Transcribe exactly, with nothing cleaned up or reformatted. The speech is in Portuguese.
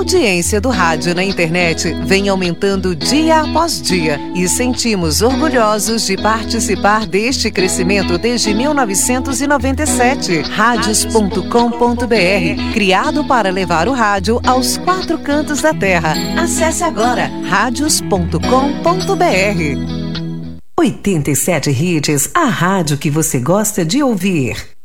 audiência do rádio na internet vem aumentando dia após dia e sentimos orgulhosos de participar deste crescimento desde mil novecentos e noventa e sete. Rádios ponto com ponto br, criado para levar o rádio aos quatro cantos da terra. Acesse agora rádios ponto com ponto br. oitenta e sete Hits, a rádio que você gosta de ouvir.